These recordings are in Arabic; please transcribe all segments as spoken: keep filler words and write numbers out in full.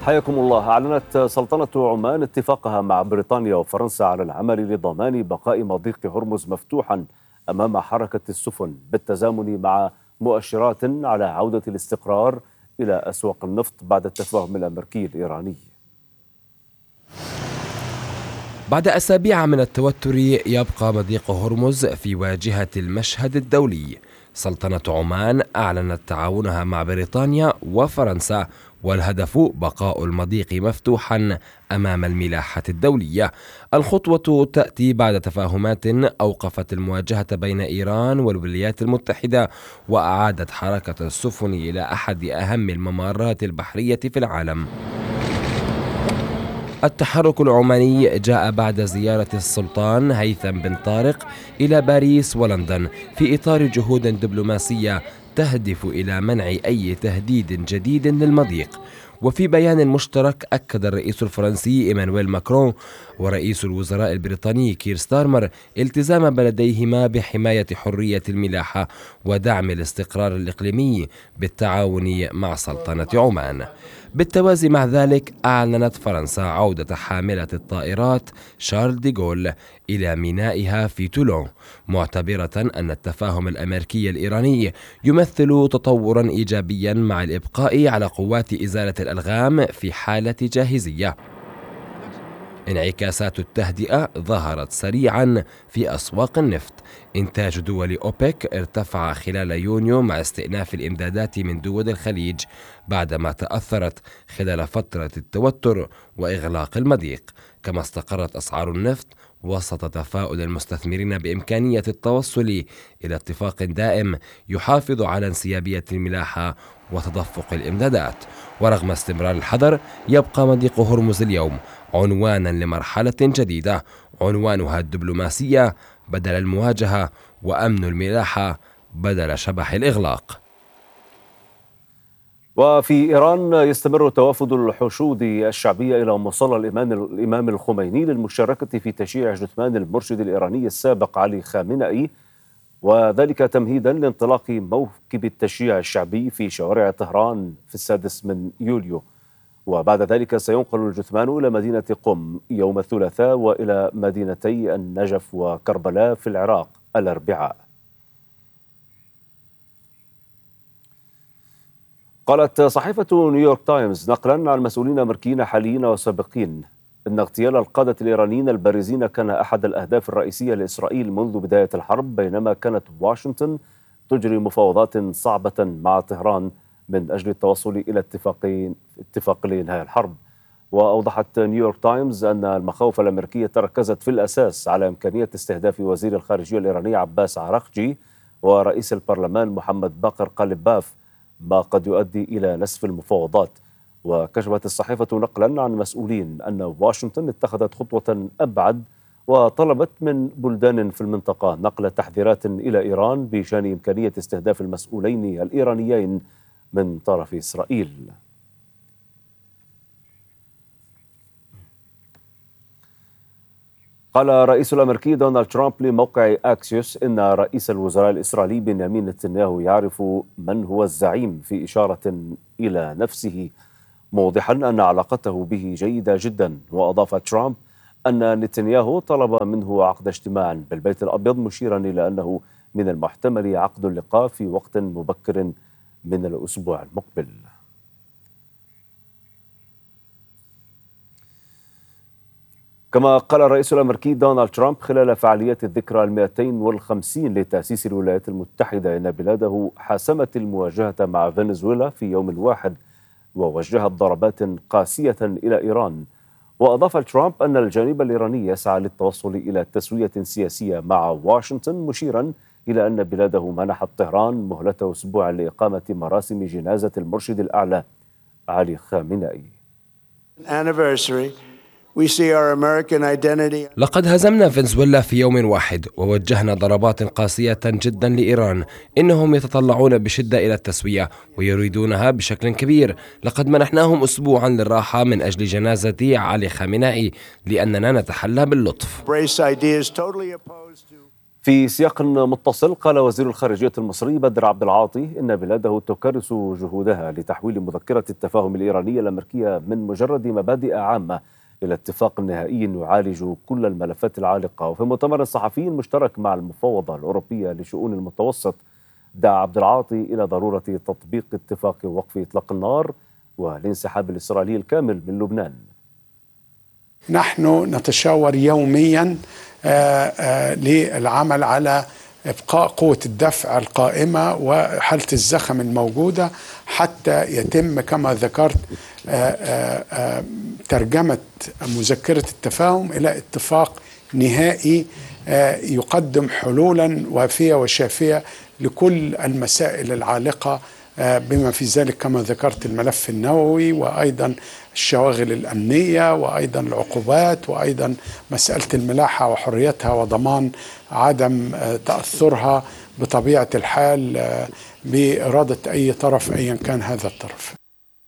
حياكم الله. أعلنت سلطنة عمان اتفاقها مع بريطانيا وفرنسا على العمل لضمان بقاء مضيق هرمز مفتوحا أمام حركة السفن بالتزامن مع مؤشرات على عودة الاستقرار إلى أسواق النفط بعد التفاهم الأمريكي الإيراني. بعد أسابيع من التوتر يبقى مضيق هرمز في واجهة المشهد الدولي. سلطنة عمان أعلنت تعاونها مع بريطانيا وفرنسا، والهدف بقاء المضيق مفتوحا أمام الملاحة الدولية. الخطوة تأتي بعد تفاهمات أوقفت المواجهة بين إيران والولايات المتحدة، وأعادت حركة السفن إلى أحد أهم الممرات البحرية في العالم. التحرك العماني جاء بعد زيارة السلطان هيثم بن طارق إلى باريس ولندن في إطار جهود دبلوماسية تهدف إلى منع أي تهديد جديد للمضيق. وفي بيان مشترك أكد الرئيس الفرنسي إيمانويل ماكرون ورئيس الوزراء البريطاني كير ستارمر التزام بلديهما بحماية حرية الملاحة ودعم الاستقرار الإقليمي بالتعاون مع سلطنة عمان. بالتوازي مع ذلك أعلنت فرنسا عودة حاملة الطائرات شارل دي غول إلى مينائها في تولون، معتبرة أن التفاهم الأمريكي الإيراني يمثل تطورا إيجابيا مع الإبقاء على قوات إزالة الألغام في حالة جاهزية. انعكاسات التهدئة ظهرت سريعا في أسواق النفط. إنتاج دول أوبك ارتفع خلال يونيو مع استئناف الإمدادات من دول الخليج بعدما تأثرت خلال فترة التوتر وإغلاق المضيق، كما استقرت أسعار النفط وسط تفاؤل المستثمرين بإمكانية التوصل إلى اتفاق دائم يحافظ على انسيابية الملاحة وتدفق الإمدادات. ورغم استمرار الحذر، يبقى مضيق هرمز اليوم عنوانا لمرحلة جديدة، عنوانها الدبلوماسية بدل المواجهة، وأمن الملاحة بدل شبح الإغلاق. وفي إيران يستمر توافد الحشود الشعبية إلى مصلى الإمام الخميني للمشاركة في تشييع جثمان المرشد الإيراني السابق علي خامنئي، وذلك تمهيدا لانطلاق موكب التشييع الشعبي في شوارع طهران في السادس من يوليو. وبعد ذلك سينقل الجثمان إلى مدينة قم يوم الثلاثاء وإلى مدينتي النجف وكربلاء في العراق الأربعاء. قالت صحيفة نيويورك تايمز نقلا عن مسؤولين أمريكيين حاليين وسابقين إن اغتيال القادة الإيرانيين البارزين كان أحد الأهداف الرئيسية لإسرائيل منذ بداية الحرب، بينما كانت واشنطن تجري مفاوضات صعبة مع طهران من أجل التوصل إلى اتفاقين اتفاق لإنهاء الحرب. وأوضحت نيويورك تايمز أن المخاوف الأمريكية تركزت في الأساس على إمكانية استهداف وزير الخارجية الإيراني عباس عراقجي ورئيس البرلمان محمد باقر قالباف، ما قد يؤدي إلى نسف المفاوضات. وكشفت الصحيفة نقلا عن مسؤولين أن واشنطن اتخذت خطوة أبعد وطلبت من بلدان في المنطقة نقل تحذيرات إلى إيران بشأن إمكانية استهداف المسؤولين الإيرانيين من طرف إسرائيل. قال الرئيس الأمريكي دونالد ترامب لموقع أكسيوس إن رئيس الوزراء الإسرائيلي بنيامين نتنياهو يعرف من هو الزعيم، في إشارة إلى نفسه، موضحا أن علاقته به جيدة جدا. وأضاف ترامب أن نتنياهو طلب منه عقد اجتماع بالبيت الأبيض، مشيرا إلى أنه من المحتمل عقد اللقاء في وقت مبكر من الأسبوع المقبل. كما قال الرئيس الأمريكي دونالد ترامب خلال فعاليات الذكرى المئتين والخمسين لتأسيس الولايات المتحدة إن بلاده حاسمت المواجهة مع فنزويلا في يوم واحد ووجهت ضربات قاسية إلى إيران. وأضاف ترامب أن الجانب الإيراني يسعى للتوصل إلى تسوية سياسية مع واشنطن، مشيرا إلى أن بلاده منحت طهران مهلة أسبوع لإقامة مراسم جنازة المرشد الأعلى علي خامنئي. لقد هزمنا فنزويلا في يوم واحد ووجهنا ضربات قاسية جدا لإيران. إنهم يتطلعون بشدة إلى التسوية ويريدونها بشكل كبير. لقد منحناهم أسبوعا للراحة من أجل جنازة علي خامنئي لأننا نتحلى باللطف. في سياق متصل، قال وزير الخارجية المصري بدر عبد العاطي إن بلاده تكرس جهودها لتحويل مذكرة التفاهم الإيرانية الأمريكية من مجرد مبادئ عامة إلى اتفاق نهائي يعالج كل الملفات العالقة. وفي مؤتمر صحفي مشترك مع المفوضة الأوروبية لشؤون المتوسط، دعا عبد العاطي إلى ضرورة تطبيق اتفاق وقف إطلاق النار والانسحاب الإسرائيلي الكامل من لبنان. نحن نتشاور يوميا آآ آآ للعمل على إبقاء قوة الدفع القائمة وحالة الزخم الموجودة حتى يتم كما ذكرت آآ آآ ترجمة مذكرة التفاهم إلى اتفاق نهائي يقدم حلولا وافية وشافية لكل المسائل العالقة، بما في ذلك كما ذكرت الملف النووي، وأيضا الشواغل الأمنية، وأيضا العقوبات، وأيضا مسألة الملاحة وحريتها وضمان عدم تأثرها بطبيعة الحال بإرادة أي طرف أيا كان هذا الطرف.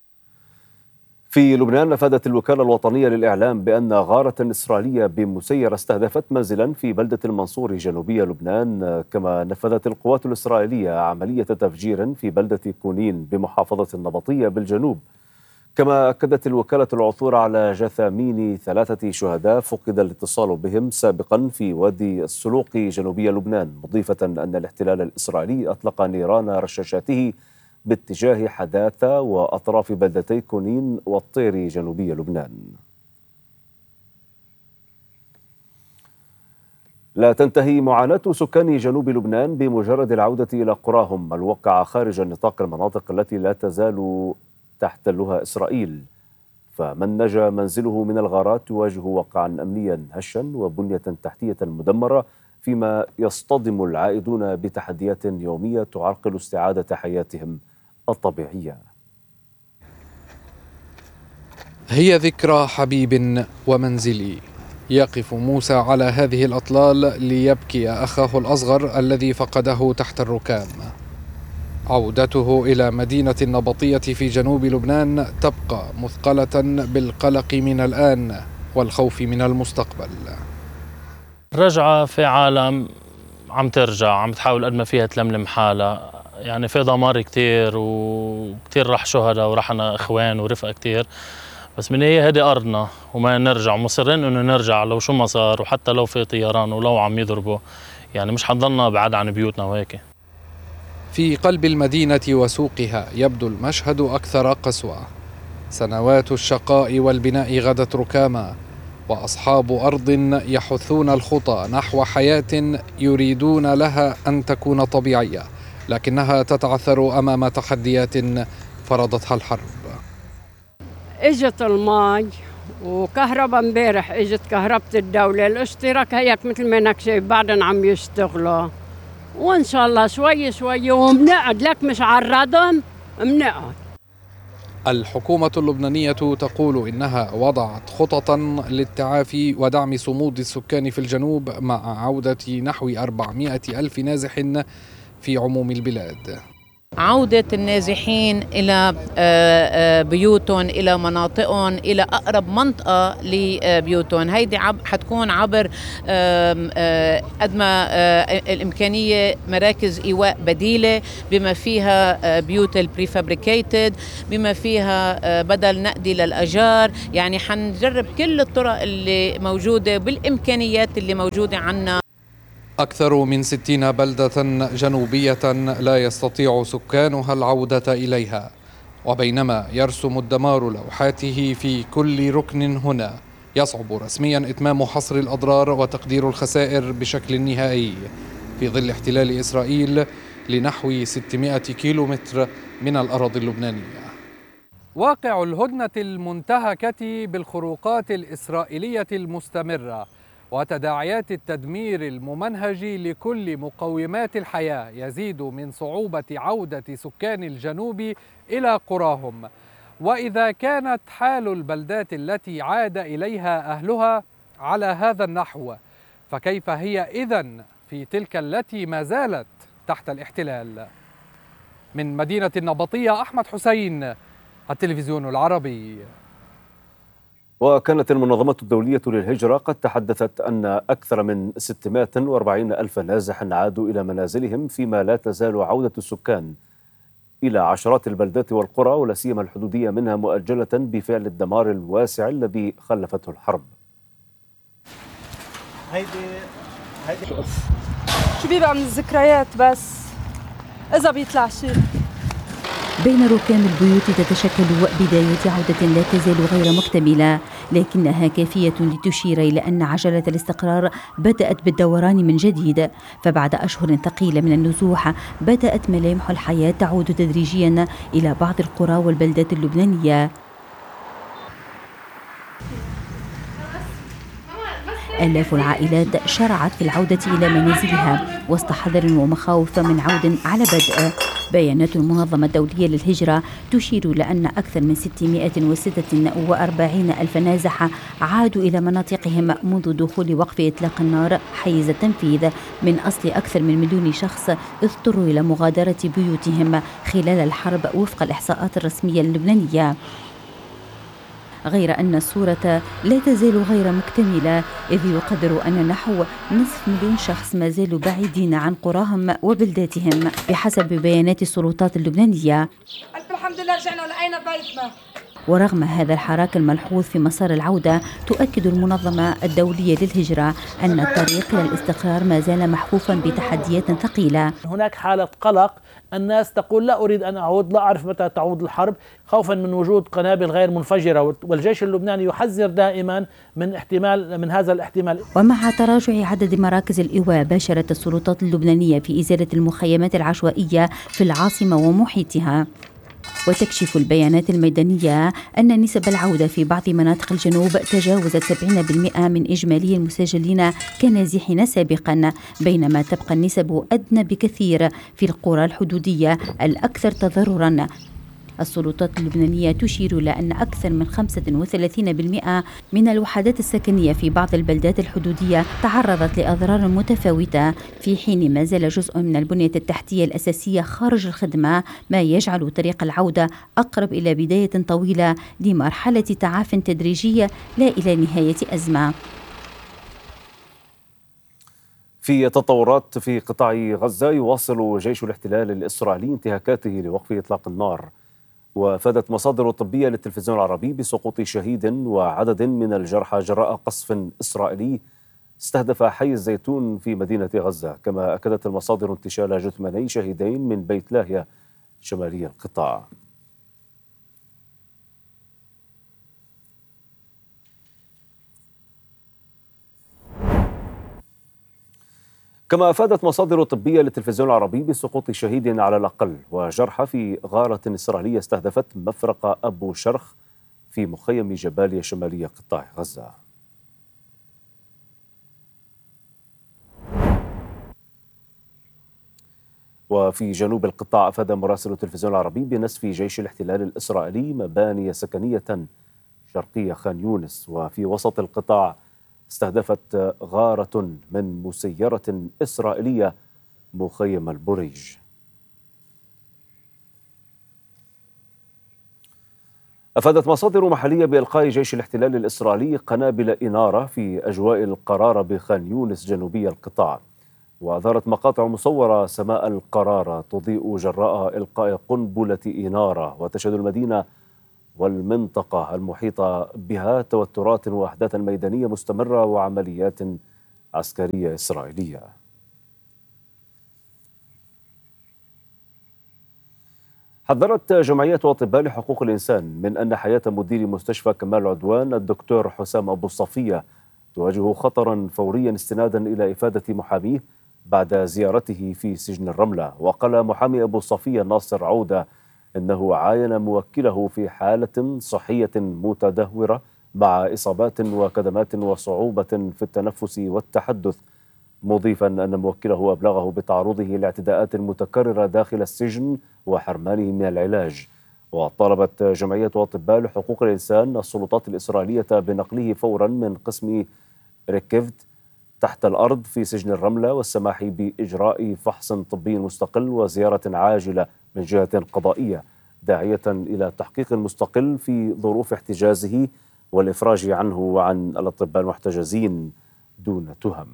في لبنان، أفادت الوكالة الوطنية للإعلام بأن غارة إسرائيلية بمسيرة استهدفت منزلا في بلدة المنصور جنوبي لبنان. كما نفذت القوات الإسرائيلية عملية تفجير في بلدة كونين بمحافظة النبطية بالجنوب. كما أكدت الوكالة العثور على جثامين ثلاثة شهداء فقد الاتصال بهم سابقا في وادي السلوق جنوبي لبنان، مضيفة أن الاحتلال الإسرائيلي أطلق نيران رشاشاته باتجاه حداثة وأطراف بلدتي كونين والطير جنوبي لبنان. لا تنتهي معاناة سكان جنوب لبنان بمجرد العودة إلى قراهم الواقعة خارج نطاق المناطق التي لا تزال تحتلها إسرائيل. فمن نجا منزله من الغارات يواجه واقعا أمنيا هشا وبنية تحتية مدمرة، فيما يصطدم العائدون بتحديات يومية تعرقل استعادة حياتهم الطبيعية. هي ذكرى حبيب ومنزلي. يقف موسى على هذه الأطلال ليبكي أخاه الأصغر الذي فقده تحت الركام. عودته إلى مدينة النبطية في جنوب لبنان تبقى مثقلة بالقلق من الآن والخوف من المستقبل. رجعة في عالم عم ترجع، عم تحاول قد ما فيها تلملم حالها، يعني في دمار كتير وكتير راح شهداء ورحنا إخوان ورفقة كتير، بس من هي هذه أرضنا وما نرجع، مصرين إنه نرجع لو شو ما صار، وحتى لو في طيران ولو عم يضربوا، يعني مش حنضلنا بعد عن بيوتنا وهيك. في قلب المدينة وسوقها يبدو المشهد أكثر قسوة. سنوات الشقاء والبناء غدت ركاما، وأصحاب أرض يحثون الخطى نحو حياة يريدون لها أن تكون طبيعية، لكنها تتعثر أمام تحديات فرضتها الحرب. اجت الماء وكهرباء امبارح، اجت كهرباء الدولة، الاشتراك هيك مثل ما انك شايف بعدن عم يشتغلوا، وان شاء الله شوي شوي ومنقعد، لك مش على الردم منقعد. الحكومة اللبنانية تقول إنها وضعت خططا للتعافي ودعم صمود السكان في الجنوب مع عودة نحو أربعمائة ألف نازح في عموم البلاد. عودة النازحين إلى بيوتهم، إلى مناطقهم، إلى أقرب منطقة لبيوتهم. هيدي حتكون عبر قد ما الإمكانية مراكز إيواء بديلة، بما فيها بيوت البريفابريكيتد، بما فيها بدل نقدي للأجار. يعني حنجرب كل الطرق اللي موجودة بالإمكانيات اللي موجودة عنا. أكثر من ستين بلدة جنوبية لا يستطيع سكانها العودة إليها، وبينما يرسم الدمار لوحاته في كل ركن هنا، يصعب رسميا إتمام حصر الأضرار وتقدير الخسائر بشكل نهائي في ظل احتلال إسرائيل لنحو ستمائة كيلومتر من الأراضي اللبنانية. واقع الهدنة المنتهكة بالخروقات الإسرائيلية المستمرة وتداعيات التدمير الممنهج لكل مقومات الحياة يزيد من صعوبة عودة سكان الجنوب إلى قراهم. وإذا كانت حال البلدات التي عاد إليها أهلها على هذا النحو، فكيف هي إذن في تلك التي ما زالت تحت الاحتلال؟ من مدينة النبطية، أحمد حسين، التلفزيون العربي. وكانت المنظمة الدولية للهجرة قد تحدثت أن أكثر من ستمائة وأربعين ألف نازح عادوا إلى منازلهم، فيما لا تزال عودة السكان إلى عشرات البلدات والقرى ولا سيما الحدودية منها مؤجلة بفعل الدمار الواسع الذي خلفته الحرب. هيدي هيدي شو بيبقى من الذكريات بس إذا بيطلع شيء. بين ركام البيوت تتشكل بداية عودة لا تزال غير مكتملة، لكنها كافية لتشير إلى أن عجلة الاستقرار بدأت بالدوران من جديد. فبعد أشهر ثقيلة من النزوح بدأت ملامح الحياة تعود تدريجيا إلى بعض القرى والبلدات اللبنانية. آلاف العائلات شرعت في العودة إلى منازلها وسط حذر ومخاوف من عود على بدء. بيانات المنظمة الدولية للهجرة تشير إلى أن أكثر من ستمائة وستة وأربعين ألف نازح عادوا إلى مناطقهم منذ دخول وقف إطلاق النار حيز التنفيذ من أصل أكثر من مليون شخص اضطروا إلى مغادرة بيوتهم خلال الحرب وفق الإحصاءات الرسمية اللبنانية. غير أن الصورة لا تزال غير مكتملة، إذ يقدر أن نحو نصف مليون شخص ما زالوا بعيدين عن قراهم وبلداتهم بحسب بيانات السلطات اللبنانية. ألف الحمد لله رجعنا لقينا بيتنا. ورغم هذا الحراك الملحوظ في مسار العودة، تؤكد المنظمة الدولية للهجرة أن الطريق إلى الاستقرار ما زال محفوفا بتحديات ثقيلة. هناك حالة قلق، الناس تقول لا أريد أن أعود، لا أعرف متى تعود الحرب، خوفا من وجود قنابل غير منفجرة، والجيش اللبناني يحذر دائما من احتمال من هذا الاحتمال. ومع تراجع عدد مراكز الإيواء، باشرت السلطات اللبنانية في إزالة المخيمات العشوائية في العاصمة ومحيطها. وتكشف البيانات الميدانية أن نسب العودة في بعض مناطق الجنوب تجاوزت سبعين بالمئة من إجمالي المسجلين كنازحين سابقا، بينما تبقى النسب أدنى بكثير في القرى الحدودية الأكثر تضررا. السلطات اللبنانية تشير إلى أن أكثر من خمسة وثلاثين بالمئة من الوحدات السكنية في بعض البلدات الحدودية تعرضت لأضرار متفاوتة، في حين ما زال جزء من البنية التحتية الأساسية خارج الخدمة، ما يجعل طريق العودة أقرب إلى بداية طويلة لمرحلة تعاف تدريجية لا إلى نهاية أزمة. في تطورات في قطاع غزة، يواصل جيش الاحتلال الإسرائيلي انتهاكاته لوقف إطلاق النار. وافادت مصادر طبية للتلفزيون العربي بسقوط شهيد وعدد من الجرحى جراء قصف إسرائيلي استهدف حي الزيتون في مدينة غزة. كما أكدت المصادر انتشال جثماني شهيدين من بيت لاهيا شمالي القطاع. كما أفادت مصادر طبية للتلفزيون العربي بسقوط شهيد على الأقل وجرحى في غارة إسرائيلية استهدفت مفرق أبو شرخ في مخيم جباليا شمالي قطاع غزة. وفي جنوب القطاع، أفاد مراسل التلفزيون العربي بنسف جيش الاحتلال الإسرائيلي مباني سكنية شرقية خان يونس. وفي وسط القطاع استهدفت غارة من مسيرة إسرائيلية مخيم البريج. أفادت مصادر محلية بإلقاء جيش الاحتلال الإسرائيلي قنابل إنارة في أجواء القرارة بخان يونس جنوبي القطاع. وأظهرت مقاطع مصورة سماء القرارة تضيء جراء إلقاء قنبلة إنارة، وتشهد المدينة والمنطقة المحيطة بها توترات وأحداثا ميدانية مستمرة وعمليات عسكرية إسرائيلية. حذرت جمعية أطباء لحقوق الإنسان من أن حياة مدير مستشفى كمال عدوان الدكتور حسام أبو الصفية تواجه خطرا فوريا استنادا إلى إفادة محاميه بعد زيارته في سجن الرملة. وقال محامي أبو الصفية ناصر عودة إنه عاين موكله في حالة صحية متدهورة مع إصابات وكدمات وصعوبة في التنفس والتحدث، مضيفا أن موكله أبلغه بتعرضه لاعتداءات متكررة داخل السجن وحرمانه من العلاج. وطالبت جمعية أطباء لحقوق الإنسان السلطات الإسرائيلية بنقله فورا من قسم ريكيفت تحت الأرض في سجن الرملة والسماح بإجراء فحص طبي مستقل وزيارة عاجلة من جهة قضائية، داعية إلى تحقيق مستقل في ظروف احتجازه والإفراج عنه وعن الأطباء المحتجزين دون تهم.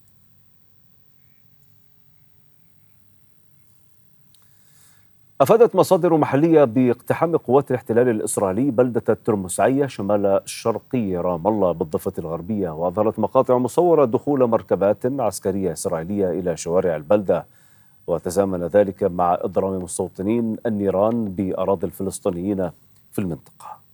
أفادت مصادر محلية باقتحام قوات الاحتلال الإسرائيلي بلدة الترمسعية شمال شرقي رام الله بالضفة الغربية، وأظهرت مقاطع مصورة دخول مركبات عسكرية إسرائيلية إلى شوارع البلدة، وتزامن ذلك مع إضرام مستوطنين النيران بأراضي الفلسطينيين في المنطقة.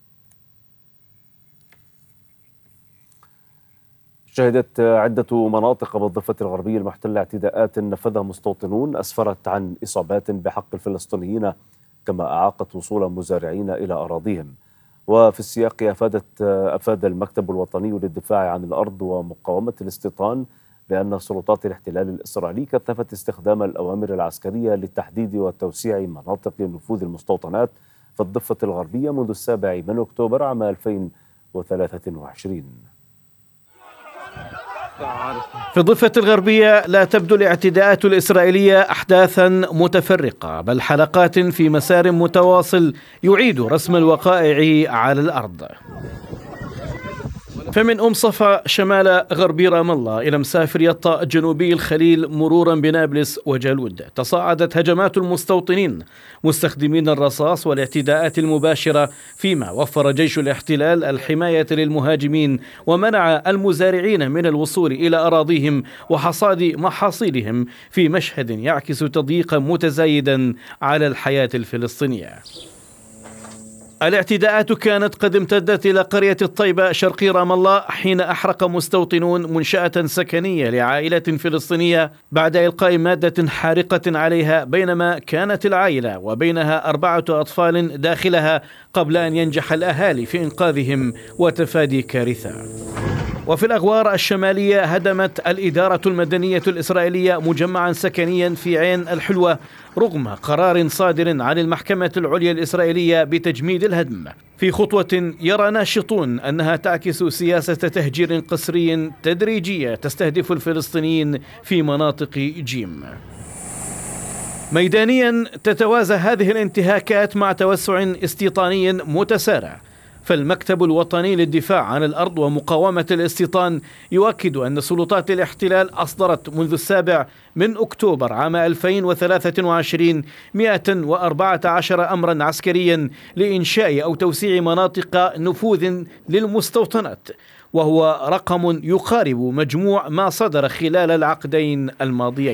شهدت عدة مناطق بالضفة الغربية المحتلة اعتداءات نفذها مستوطنون أسفرت عن إصابات بحق الفلسطينيين، كما أعاقت وصول مزارعين إلى أراضيهم. وفي السياق أفادت أفاد المكتب الوطني للدفاع عن الأرض ومقاومة الاستيطان بأن سلطات الاحتلال الإسرائيلي كثفت استخدام الأوامر العسكرية للتحديد وتوسيع مناطق نفوذ المستوطنات في الضفة الغربية منذ السابع من أكتوبر عام ألفين وثلاثة وعشرين. في الضفة الغربية لا تبدو الاعتداءات الإسرائيلية أحداثا متفرقة، بل حلقات في مسار متواصل يعيد رسم الوقائع على الأرض. فمن أم صفا شمال غربي رام الله إلى مسافر يطا جنوبي الخليل مرورا بنابلس وجالود، تصاعدت هجمات المستوطنين مستخدمين الرصاص والاعتداءات المباشرة، فيما وفر جيش الاحتلال الحماية للمهاجمين ومنع المزارعين من الوصول إلى أراضيهم وحصاد محاصيلهم، في مشهد يعكس تضييقا متزايدا على الحياة الفلسطينية. الاعتداءات كانت قد امتدت إلى قرية الطيبة شرقي رام الله، حين أحرق مستوطنون منشأة سكنية لعائلة فلسطينية بعد إلقاء مادة حارقة عليها، بينما كانت العائلة وبينها أربعة أطفال داخلها، قبل أن ينجح الأهالي في إنقاذهم وتفادي كارثة. وفي الأغوار الشمالية هدمت الإدارة المدنية الإسرائيلية مجمعا سكنيا في عين الحلوة رغم قرار صادر عن المحكمة العليا الإسرائيلية بتجميد الهدم، في خطوة يرى ناشطون أنها تعكس سياسة تهجير قسري تدريجية تستهدف الفلسطينيين في مناطق جيم. ميدانيا تتوازى هذه الانتهاكات مع توسع استيطاني متسارع، فالمكتب الوطني للدفاع عن الأرض ومقاومة الاستيطان يؤكد أن سلطات الاحتلال أصدرت منذ السابع من أكتوبر عام ألفين وثلاثة وعشرين مئة وأربعة عشر أمرا عسكريا لإنشاء أو توسيع مناطق نفوذ للمستوطنات، وهو رقم يقارب مجموع ما صدر خلال العقدين الماضيين.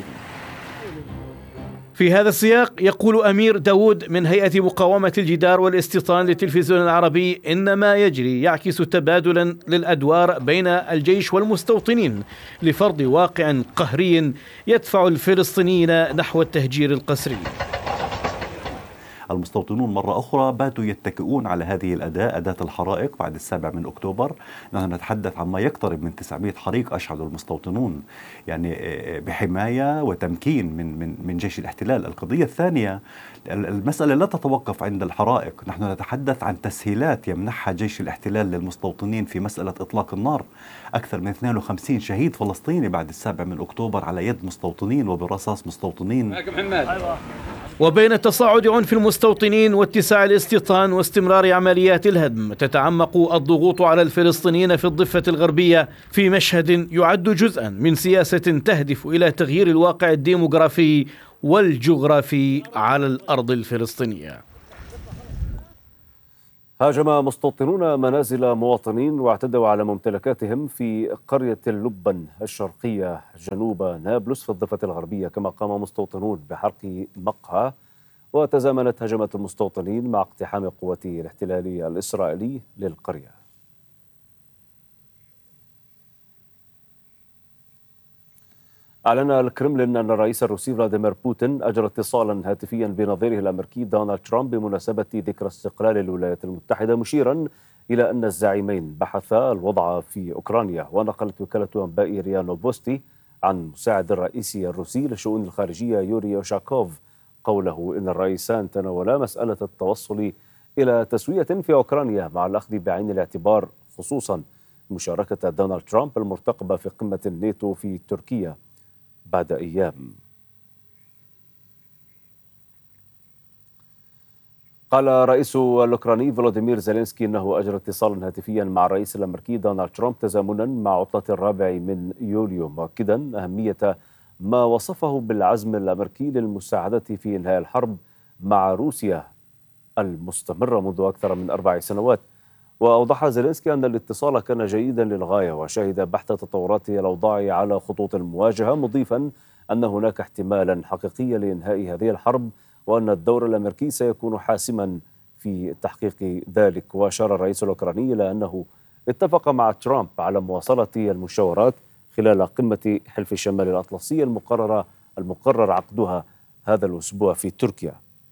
في هذا السياق يقول أمير داود من هيئة مقاومة الجدار والاستيطان للتلفزيون العربي إن ما يجري يعكس تبادلا للأدوار بين الجيش والمستوطنين لفرض واقع قهري يدفع الفلسطينيين نحو التهجير القسري. المستوطنون مرة أخرى باتوا يتكئون على هذه الأداة، أداة الحرائق بعد السابع من أكتوبر. نحن نتحدث عن ما يقترب من تسعمئة حريق أشعلوا المستوطنون، يعني بحماية وتمكين من من من جيش الاحتلال. القضية الثانية، المسألة لا تتوقف عند الحرائق، نحن نتحدث عن تسهيلات يمنحها جيش الاحتلال للمستوطنين في مسألة إطلاق النار. أكثر من اثنين وخمسين شهيد فلسطيني بعد السابع من أكتوبر على يد مستوطنين وبرصاص مستوطنين. وبين تصاعد عنف المستوطنين واتساع الاستيطان واستمرار عمليات الهدم، تتعمق الضغوط على الفلسطينيين في الضفة الغربية في مشهد يعد جزءا من سياسة تهدف إلى تغيير الواقع الديموغرافي والجغرافي على الأرض الفلسطينية. هاجم مستوطنون منازل مواطنين واعتدوا على ممتلكاتهم في قرية اللبن الشرقية جنوب نابلس في الضفة الغربية، كما قام مستوطنون بحرق مقهى. وتزامنت هجمات المستوطنين مع اقتحام قوات الاحتلال الإسرائيلي للقرية. أعلن الكرملين أن الرئيس الروسي فلاديمير بوتين أجرى اتصالا هاتفيا بنظيره الأمريكي دونالد ترامب بمناسبة ذكرى استقلال الولايات المتحدة، مشيرا إلى أن الزعيمين بحثا الوضع في أوكرانيا. ونقلت وكالة أنباء ريا نوفوستي عن مساعد الرئيس الروسي للشؤون الخارجية يوري يوشاكوف قوله إن الرئيسان تناولا مسألة التوصل إلى تسوية في أوكرانيا مع الأخذ بعين الاعتبار خصوصا مشاركة دونالد ترامب المرتقبة في قمة الناتو في تركيا بعد أيام. قال الرئيس الأوكراني فلاديمير زيلينسكي أنه أجرى اتصالا هاتفيا مع الرئيس الأمريكي دونالد ترامب تزامنا مع عطلة الرابع من يوليو، مؤكدا أهمية ما وصفه بالعزم الأمريكي للمساعدة في إنهاء الحرب مع روسيا المستمرة منذ أكثر من أربع سنوات. وأوضح زيلينسكي أن الاتصال كان جيدا للغاية وشهد بحث تطورات الأوضاع على خطوط المواجهة، مضيفا أن هناك احتمالا حقيقيا لإنهاء هذه الحرب وأن الدور الأمريكي سيكون حاسما في تحقيق ذلك. وأشار الرئيس الأوكراني إلى أنه اتفق مع ترامب على مواصلة المشاورات خلال قمة حلف الشمال الأطلسي المقررة المقرر عقدها هذا الأسبوع في تركيا.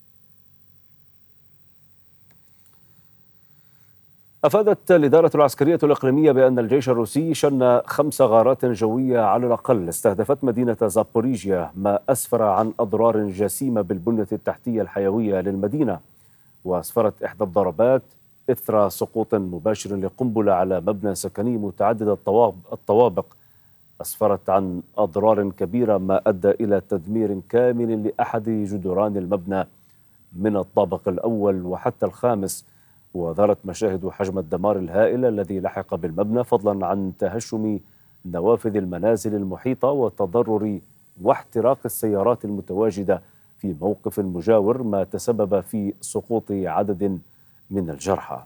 أفادت الإدارة العسكرية الإقليمية بأن الجيش الروسي شن خمس غارات جوية على الأقل استهدفت مدينة زابوريجيا، ما أسفر عن أضرار جسيمة بالبنية التحتية الحيوية للمدينة. وأسفرت إحدى الضربات إثر سقوط مباشر لقنبلة على مبنى سكني متعدد الطوابق، أسفرت عن أضرار كبيرة ما أدى إلى تدمير كامل لأحد جدران المبنى من الطابق الأول وحتى الخامس. وظهرت مشاهد حجم الدمار الهائل الذي لحق بالمبنى، فضلا عن تهشم نوافذ المنازل المحيطة وتضرر واحتراق السيارات المتواجدة في موقف مجاور، ما تسبب في سقوط عدد من الجرحى.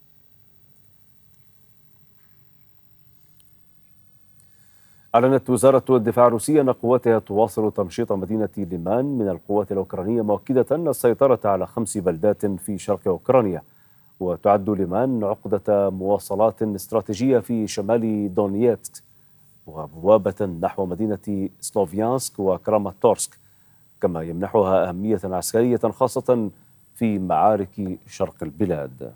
أعلنت وزارة الدفاع الروسية أن قواتها تواصل تمشيط مدينة ليمان من القوات الأوكرانية، مؤكدة أن السيطرة على خمس بلدات في شرق أوكرانيا. وتعد ليمان عقدة مواصلات استراتيجية في شمال دونيتسك وبوابة نحو مدينة سلوفيانسك وكراماتورسك، كما يمنحها أهمية عسكرية خاصة في معارك شرق البلاد.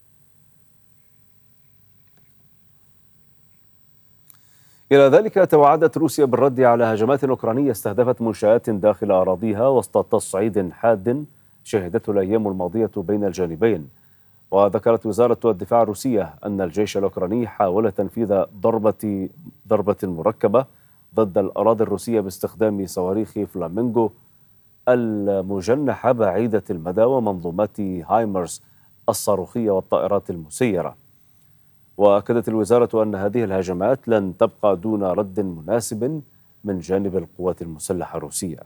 إلى ذلك توعدت روسيا بالرد على هجمات أوكرانية استهدفت منشآت داخل أراضيها وسط تصعيد حاد شهدته الأيام الماضية بين الجانبين. وذكرت وزارة الدفاع الروسية أن الجيش الأوكراني حاول تنفيذ ضربة ضربة مركبة ضد الأراضي الروسية باستخدام صواريخ فلامينغو المجنحة بعيدة المدى ومنظومات هايمرز الصاروخية والطائرات المسيرة. وأكدت الوزارة أن هذه الهجمات لن تبقى دون رد مناسب من جانب القوات المسلحة الروسية.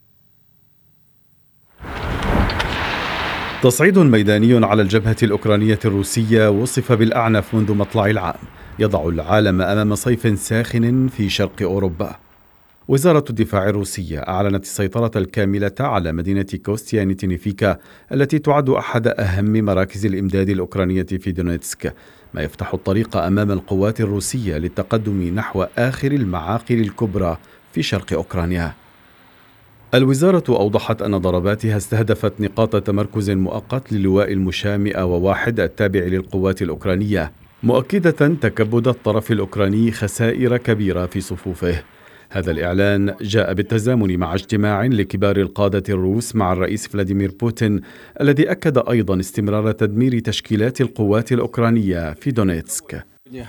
تصعيد ميداني على الجبهة الأوكرانية الروسية وصف بالأعنف منذ مطلع العام، يضع العالم أمام صيف ساخن في شرق أوروبا. وزارة الدفاع الروسية أعلنت السيطرة الكاملة على مدينة كوستيانيتينيفيكا التي تعد أحد أهم مراكز الإمداد الأوكرانية في دونيتسك، ما يفتح الطريق أمام القوات الروسية للتقدم نحو آخر المعاقل الكبرى في شرق أوكرانيا. الوزارة أوضحت أن ضرباتها استهدفت نقاط تمركز مؤقت للواء المشاة مئة وواحد التابع للقوات الأوكرانية، مؤكدة تكبد الطرف الأوكراني خسائر كبيرة في صفوفه. هذا الإعلان جاء بالتزامن مع اجتماع لكبار القادة الروس مع الرئيس فلاديمير بوتين، الذي أكد أيضا استمرار تدمير تشكيلات القوات الأوكرانية في دونيتسك.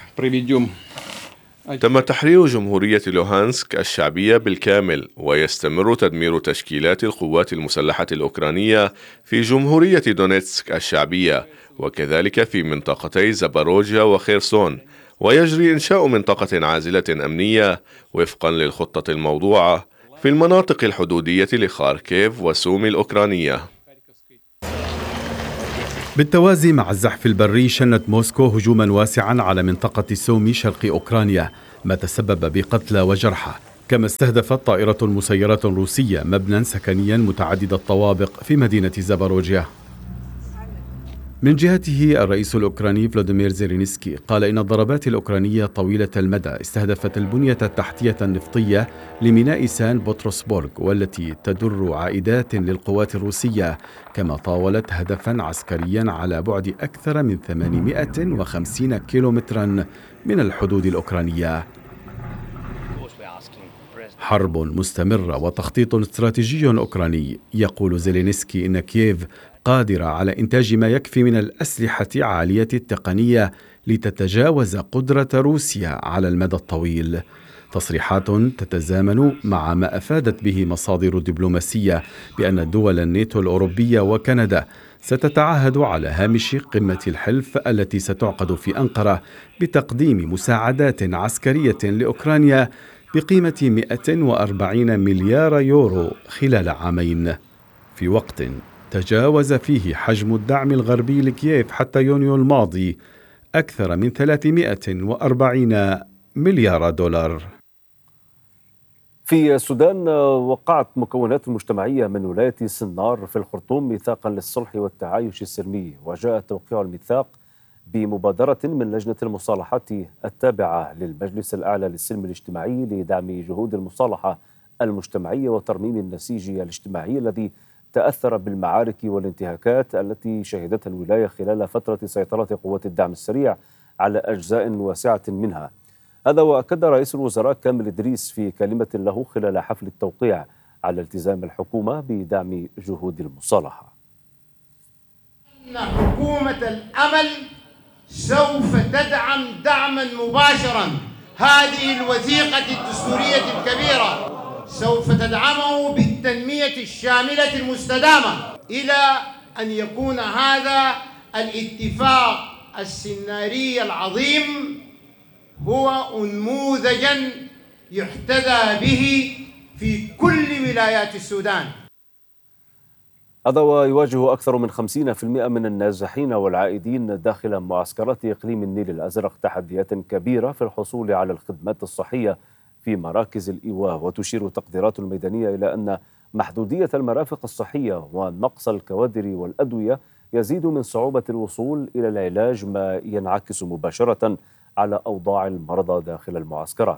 تم تحرير جمهورية لوهانسك الشعبية بالكامل، ويستمر تدمير تشكيلات القوات المسلحة الأوكرانية في جمهورية دونيتسك الشعبية، وكذلك في منطقتي زاباروجيا وخيرسون، ويجري إنشاء منطقة عازلة أمنية وفقا للخطة الموضوعة في المناطق الحدودية لخاركيف وسومي الأوكرانية. بالتوازي مع الزحف البري شنت موسكو هجوما واسعا على منطقة سومي شرق أوكرانيا، ما تسبب بقتلى وجرحى، كما استهدفت طائرة مسيرة روسية مبنى سكنيا متعدد الطوابق في مدينة زاباروجيا. من جهته الرئيس الأوكراني فلاديمير زيلينسكي قال إن الضربات الأوكرانية طويلة المدى استهدفت البنية التحتية النفطية لميناء سان بطرسبورغ، والتي تدر عائدات للقوات الروسية، كما طاولت هدفا عسكريا على بعد أكثر من ثمانمائة وخمسين كيلومترا من الحدود الأوكرانية. حرب مستمرة وتخطيط استراتيجي أوكراني. يقول زيلينسكي إن كييف قادرة على إنتاج ما يكفي من الأسلحة عالية التقنية لتتجاوز قدرة روسيا على المدى الطويل. تصريحات تتزامن مع ما أفادت به مصادر دبلوماسية بأن دول الناتو الأوروبية وكندا ستتعهد على هامش قمة الحلف التي ستعقد في أنقرة بتقديم مساعدات عسكرية لأوكرانيا بقيمة مئة وأربعين مليار يورو خلال عامين، في وقت تجاوز فيه حجم الدعم الغربي لكييف حتى يونيو الماضي أكثر من ثلاثمئة وأربعين مليار دولار. في السودان وقعت مكونات المجتمعية من ولاية سنار في الخرطوم ميثاقا للصلح والتعايش السلمي، وجاء توقيع الميثاق بمبادرة من لجنة المصالحات التابعة للمجلس الأعلى للسلم الاجتماعي لدعم جهود المصالحة المجتمعية وترميم النسيج الاجتماعي الذي تأثر بالمعارك والانتهاكات التي شهدتها الولاية خلال فترة سيطرة قوات الدعم السريع على أجزاء واسعة منها. هذا وأكد رئيس الوزراء كامل إدريس في كلمة له خلال حفل التوقيع على التزام الحكومة بدعم جهود المصالحة. إن حكومة الأمل سوف تدعم دعما مباشرا هذه الوثيقة الدستورية الكبيرة، سوف تدعمه بالتنمية الشاملة المستدامة إلى أن يكون هذا الاتفاق السناري العظيم هو نموذجا يحتذى به في كل ولايات السودان. هذا ويواجه أكثر من خمسين بالمئة من النازحين والعائدين داخل معسكرات إقليم النيل الأزرق تحديات كبيرة في الحصول على الخدمات الصحية في مراكز الإيواء. وتشير التقديرات الميدانية إلى أن محدودية المرافق الصحية ونقص الكوادر والأدوية يزيد من صعوبة الوصول إلى العلاج، ما ينعكس مباشرة على أوضاع المرضى داخل المعسكرات.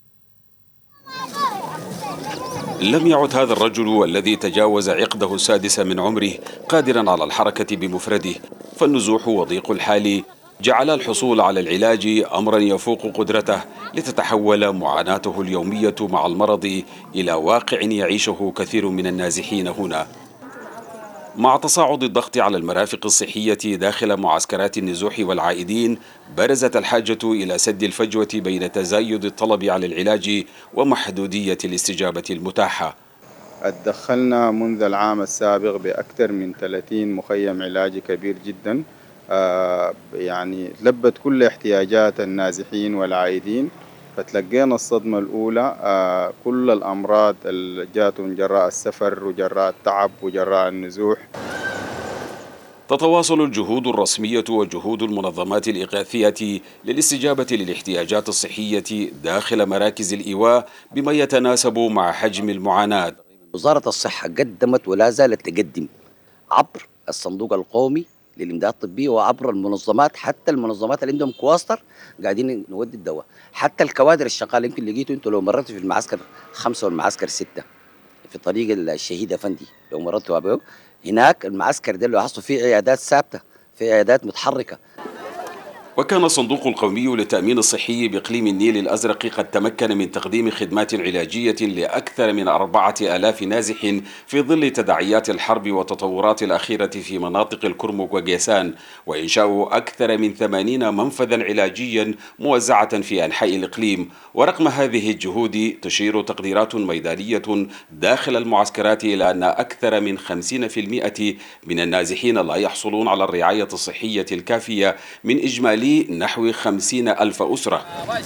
لم يعد هذا الرجل الذي تجاوز عقده السادس من عمره قادرا على الحركة بمفرده، فالنزوح وضيق الحال جعل الحصول على العلاج أمرا يفوق قدرته، لتتحول معاناته اليومية مع المرض إلى واقع يعيشه كثير من النازحين هنا. مع تصاعد الضغط على المرافق الصحية داخل معسكرات النزوح والعائدين، برزت الحاجة إلى سد الفجوة بين تزايد الطلب على العلاج ومحدودية الاستجابة المتاحة. اتدخلنا منذ العام السابق بأكثر من ثلاثين مخيم علاجي كبير جدا، آه يعني لبت كل احتياجات النازحين والعائدين، فتلقينا الصدمة الأولى. آه كل الأمراض اللي جاتهم جراء السفر وجراء التعب وجراء النزوح. تتواصل الجهود الرسمية وجهود المنظمات الإغاثية للاستجابة للاحتياجات الصحية داخل مراكز الإيواء بما يتناسب مع حجم المعاناة. وزارة الصحة قدمت ولا زالت تقدم عبر الصندوق القومي للإمداد الطبي وعبر المنظمات، حتى المنظمات اللي عندهم كواستر قاعدين نودي الدواء، حتى الكوادر الشغالة. يمكن لقيتوا انتوا لو مررتوا في المعسكر خمسة والمعسكر ستة في طريق الشهيد أفندي، لو مررتوا به هناك المعسكر ده اللي حصلوا فيه عيادات ثابتة، في عيادات متحركة. وكان الصندوق القومي للتأمين الصحي بإقليم النيل الأزرق قد تمكن من تقديم خدمات علاجية لأكثر من أربعة آلاف نازح في ظل تداعيات الحرب والتطورات الأخيرة في مناطق الكرمك وجيسان، وإنشاء أكثر من ثمانين منفذا علاجيا موزعة في أنحاء الإقليم. ورغم هذه الجهود تشير تقديرات ميدانية داخل المعسكرات إلى أن أكثر من خمسين بالمئة من النازحين لا يحصلون على الرعاية الصحية الكافية من إجمالي نحو خمسين ألف أسرة.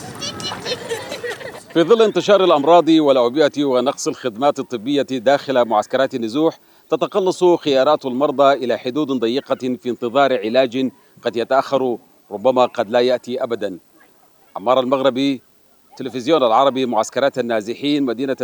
في ظل انتشار الأمراض والأوبئة ونقص الخدمات الطبية داخل معسكرات النزوح، تتقلص خيارات المرضى إلى حدود ضيقة في انتظار علاج قد يتأخر، ربما قد لا يأتي أبدا. عمار المغربي، تلفزيون العربي، معسكرات النازحين، مدينة